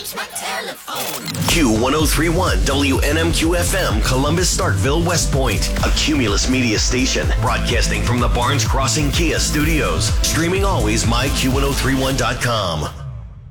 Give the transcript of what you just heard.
use my telephone. Q1031 WNMQ FM, Columbus, Starkville, West Point. A Cumulus Media station broadcasting from the Barnes Crossing Kia studios. Streaming always myQ1031.com.